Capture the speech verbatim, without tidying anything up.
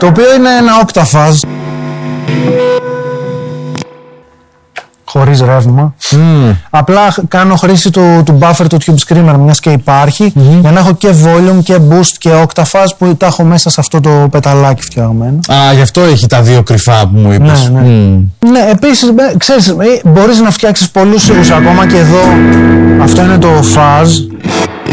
το οποίο είναι ένα octafuzz χωρίς ρεύμα. Mm. Απλά κάνω χρήση του, του buffer του Tube Screamer, μιας και υπάρχει, mm-hmm. για να έχω και volume και boost και octafuzz που τα έχω μέσα σε αυτό το πεταλάκι φτιαγμένο. Α, γι' αυτό έχει τα δύο κρυφά που μου είπες. Ναι, ναι. Mm. Ναι, επίσης, ξέρεις, μπορείς να φτιάξεις πολλούς ήχους ακόμα και εδώ. Αυτό είναι το fuzz.